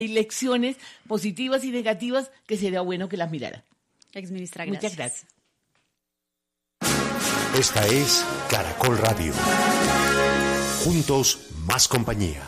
lecciones positivas y negativas que sería bueno que las mirara. Exministra, gracias. Muchas gracias. Esta es Caracol Radio. Juntos, más compañía.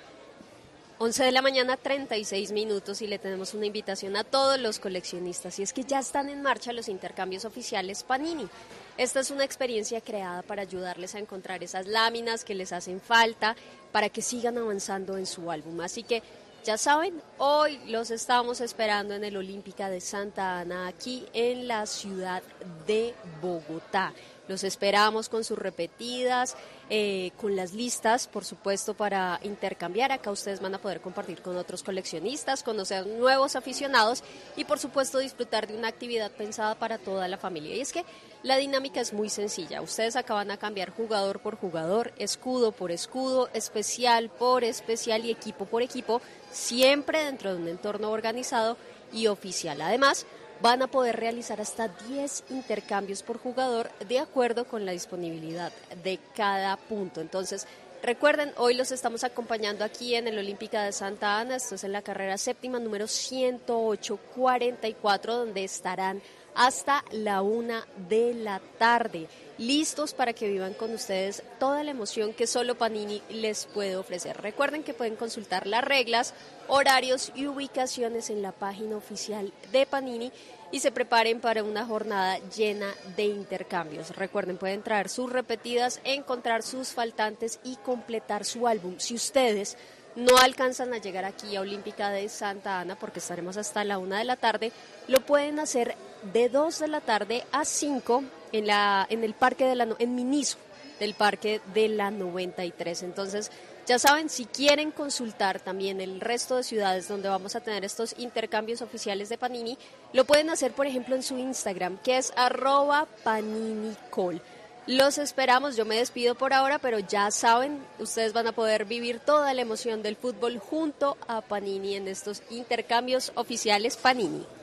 11 de la mañana, 36 minutos, y le tenemos una invitación a todos los coleccionistas, y es que ya están en marcha los intercambios oficiales Panini. Esta es una experiencia creada para ayudarles a encontrar esas láminas que les hacen falta para que sigan avanzando en su álbum. Así que ya saben, hoy los estamos esperando en el Olímpica de Santa Ana, aquí en la ciudad de Bogotá. Los esperamos con sus repetidas, con las listas, por supuesto, para intercambiar. Acá ustedes van a poder compartir con otros coleccionistas, conocer nuevos aficionados y, por supuesto, disfrutar de una actividad pensada para toda la familia. Y es que la dinámica es muy sencilla. Ustedes acá van a cambiar jugador por jugador, escudo por escudo, especial por especial y equipo por equipo, siempre dentro de un entorno organizado y oficial. Además, van a poder realizar hasta 10 intercambios por jugador de acuerdo con la disponibilidad de cada punto. Entonces, recuerden, hoy los estamos acompañando aquí en el Olímpica de Santa Ana. Esto es en la carrera séptima, número 108-44, donde estarán hasta la 1 de la tarde, listos para que vivan con ustedes toda la emoción que solo Panini les puede ofrecer. Recuerden que pueden consultar las reglas, horarios y ubicaciones en la página oficial de Panini y se preparen para una jornada llena de intercambios. Recuerden, pueden traer sus repetidas, encontrar sus faltantes y completar su álbum. Si ustedes no alcanzan a llegar aquí a Olímpica de Santa Ana, porque estaremos hasta la 1 de la tarde, lo pueden hacer de 2 de la tarde a 5 en el parque en Miniso, del parque de la 93. Entonces, ya saben, si quieren consultar también el resto de ciudades donde vamos a tener estos intercambios oficiales de Panini, lo pueden hacer, por ejemplo, en su Instagram, que es @paninicol. Los esperamos, yo me despido por ahora, pero ya saben, ustedes van a poder vivir toda la emoción del fútbol junto a Panini en estos intercambios oficiales Panini.